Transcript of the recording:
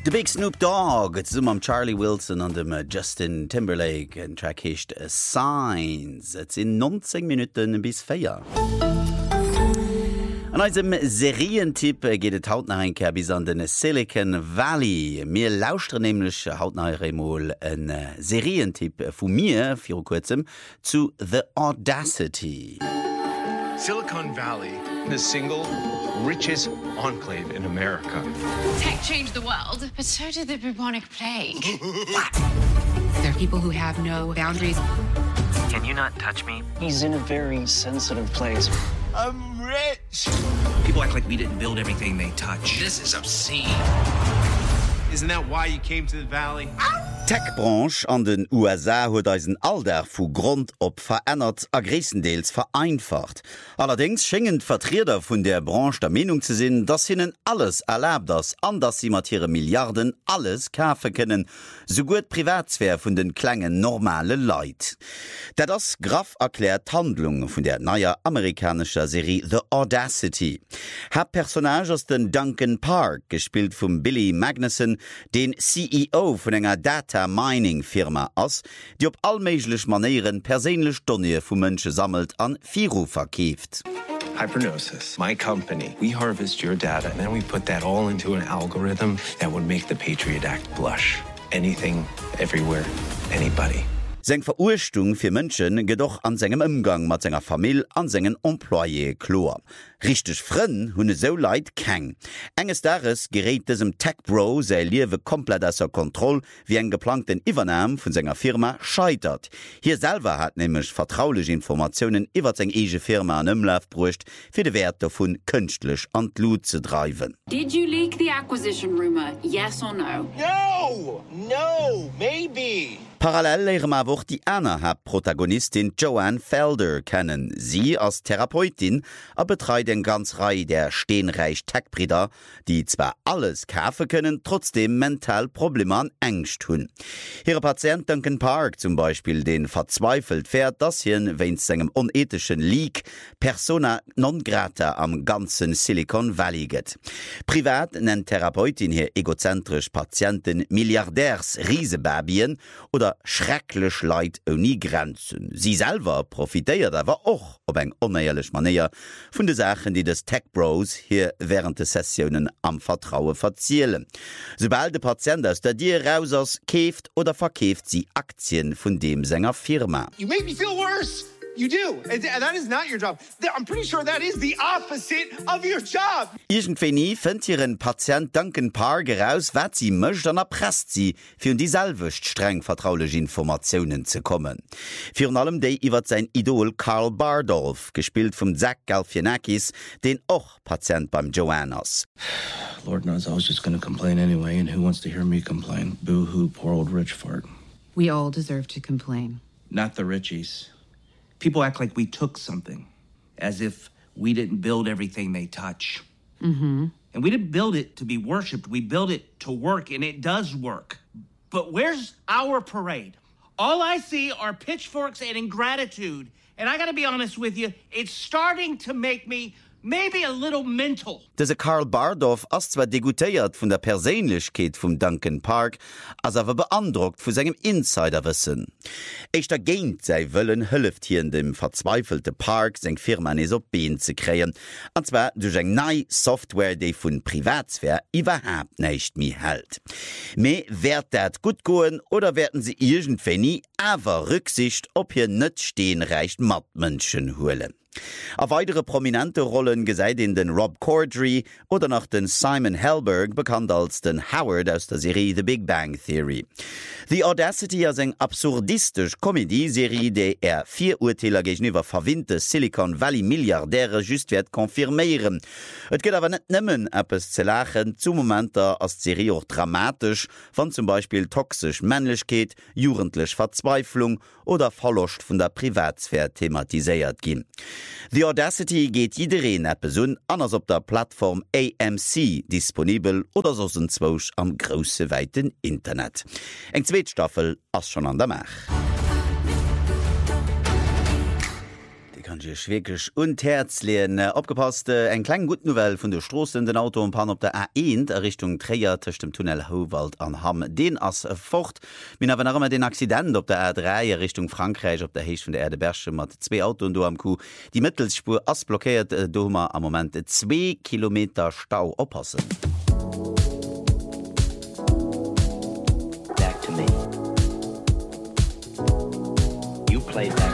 De Big Snoop Dogg, et zum am Charlie Wilson an dem Justin Timberlake en Track hecht Signs. Et sinn 19 Minuten bis 4. An eisem Serientipp geht et haut nach enker bis an den Silicon Valley. Mir lauschtre nämlich haut nach Remol en Serientipp vu mir, fir kurzem, zu The Audacity. Silicon Valley, the single richest enclave in America. Tech changed the world, but so did the bubonic plague. There are people who have no boundaries. Can you not touch me? He's in a very sensitive place. I'm rich! People act like we didn't build everything they touch. This is obscene. Isn't that why you came to the Valley? Tech-Branche an den USA huet eisen Alter vu Grund op verändert a gressendeels vereinfacht. Allerdings schenngen Vertreter vun der Branche der Meinung ze sinn, dass hinnen alles erlaubt ass, an dass sie mat ihre Milliarden alles kafe können, so gut Privatsphäre vun den klengen normale Leid. Dat das Graf erklärt Handlung vun der neuer amerikanischer Serie The Audacity. Personage aus den Duncan Park, gespielt vum Billy Magnussen, den CEO vun enger Data-Mining-Firma ass, die op allméiglech Manieren perélech Donnie vu Mënsche sammelt an Firu verkieft. Hypernosis, my company. We harvest your data and then we put that all into an algorithm that would make the Patriot Act blush. Anything, everywhere, anybody. Seng Verurstung fir Mënschen gedoch an segem Umgang mat senger Famill an sengen Employé klor. Richteg Frënn hunne so leit keng. Enges Dares gereet desem Tech-Bro sei Liewe komplett asser Kontroll wie eng geplanten Iwernam vun senger Firma scheitert. Hier selber hat nämlich vertrauliche Informationen iwwer seg ege Firma an Ëmlauf brucht fir de Werte vun kënchtlech an Lut ze dreiwen. Did you leak the acquisition rumor? Yes or no? No, maybe. Parallel lehrem awoch die Anna-Protagonistin Joanne Felder kennen. Sie als Therapeutin betreut en ganz Reihe der steenreich Tech-Brider, die zwar alles kaufen können, trotzdem mental Probleme an Ängst hun. Ihre Patient Duncan Park zum Beispiel, den verzweifelt fährt, dass hier wegen seinem unethischen Leak Persona non grata am ganzen Silicon Valley geht. Privat nennt Therapeutin hier egozentrisch Patienten Milliardärs Riesebabien oder schrecklech Leid ohne Grenzen. Sie selber profitiert aber auch ob eng unehrlich Manier von den Sachen, die des Tech-Bros hier während der Sessionen am Vertrauen verzielen. Sobald der Patient aus der Dir raus ist, kauft oder verkauft sie Aktien von dem Sänger Firma. You make me feel worse. You do. And that is not your job. I'm pretty sure that is the opposite of your job. Irgendwie findet ihren Patient Duncan Park heraus, was sie möchte, und erpresst sie, für die selwicht streng vertrauliche Informationen zu kommen. Für allem der über sein Idol Karl Bardolph, gespielt vom Zach Galifianakis, den auch Patient beim Joannas. Lord knows I was just gonna complain anyway, and who wants to hear me complain? Boo-hoo, poor old rich fart. We all deserve to complain. Not the richies. People act like we took something, as if we didn't build everything they touch. Mm-hmm. And we didn't build it to be worshipped. We built it to work, and it does work. But where's our parade? All I see are pitchforks and ingratitude. And I gotta be honest with you, it's starting to make me maybe a little mental. Dese Karl Bardolph ass zwar degutéiert vun der Perséinlechkeet vum Duncan Park, as awer beandruckt vu segem Insiderwissen. Eichter géint sei wëllen hëlleft hien dem verzweifelte Park seg Firma nes op Been ze kreien, anzwer duch eng nei Software déi vun Privatsphär iwwerhap näicht mi hält. Me werd dat gut goen oder werden se irgendwenni awer Rücksicht op hier net steenreicht Matmënschen huelen. A weitere prominente Rollen gesäit in den Rob Corddry oder nach den Simon Helberg, bekannt als den Howard aus der Serie The Big Bang Theory. The Audacity as eng absurdistisch Komödieserie, déi 4 Urteiler gegenüber verwinte Silicon Valley Milliardäre just werd konfirmieren. Et geht aber net nimmen etwas zu lachen, zu Momenter als Serie auch dramatisch, von zum Beispiel toxisch Männlichkeit, jugendlich Verzweiflung oder Verlust von der Privatsphäre thematisiert gin. The Audacity geht jidereen Episode anders op der Plattform AMC disponibel oder sosenzwoch am grosse weiten Internet. Eng Zweetstaffel ass schon an der Mach. Dich wirklich unherzlichen abgepasst eng klein gut Novell vun der Strossen den Auto und Pan op der A1 Richtung Träier tech dem Tunnel Howald an Hamm den ass fort Min awer immer den Accident op der R3 Richtung Frankreich op der Heech vun der Erdebergsche mat 2 Auto do am Ku die Mittelspur ass blockiert Domer am moment 2 Kilometer Stau oppassen. Back to me. You played that.